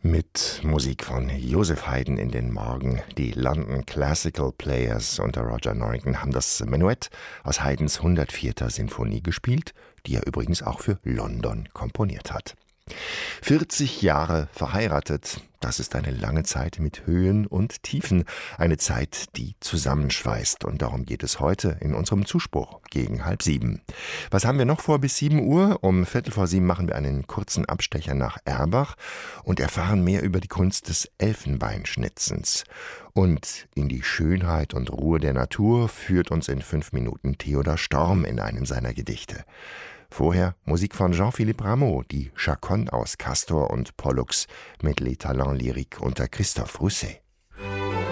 Mit Musik von Joseph Haydn in den Morgen. Die London Classical Players unter Roger Norrington haben das Menuett aus Haydns 104. Sinfonie gespielt, die er übrigens auch für London komponiert hat. 40 Jahre verheiratet, das ist eine lange Zeit mit Höhen und Tiefen, eine Zeit, die zusammenschweißt. Und darum geht es heute in unserem Zuspruch gegen 6:30. Was haben wir noch vor bis 7 Uhr? Um 6:15 machen wir einen kurzen Abstecher nach Erbach und erfahren mehr über die Kunst des Elfenbeinschnitzens. Und in die Schönheit und Ruhe der Natur führt uns in 5 Minuten Theodor Storm in einem seiner Gedichte. Vorher Musik von Jean-Philippe Rameau, die Chaconne aus Castor und Pollux mit Les Talents Lyriques unter Christophe Rousset.